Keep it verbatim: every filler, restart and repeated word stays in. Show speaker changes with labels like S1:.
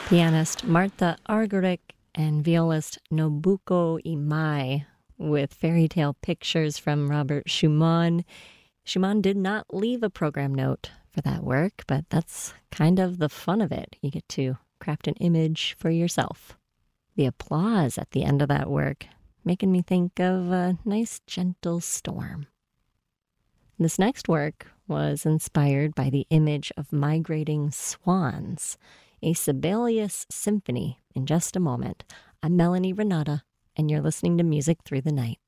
S1: Pianist Martha Argerich and violist Nobuko Imai with fairy tale pictures from Robert Schumann. Schumann did not leave a program note for that work, but that's kind of the fun of it. You get to craft an image for yourself. The applause at the end of that work making me think of a nice gentle storm. This next work was inspired by the image of migrating swans, a Sibelius symphony in just a moment. I'm Melanie Renata, and you're listening to Music Through the Night.